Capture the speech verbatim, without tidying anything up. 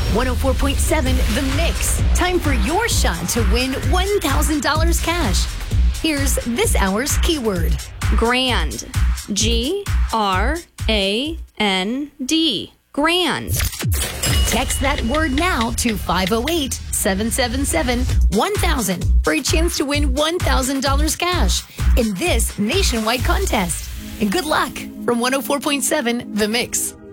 one oh four point seven The Mix. Time for your shot to win one thousand dollars cash. Here's this hour's keyword. Grand. G R A N D. Grand. Text that word now to five oh eight, seven seven seven, one thousand for a chance to win one thousand dollars cash in this nationwide contest. And good luck from one oh four point seven The Mix.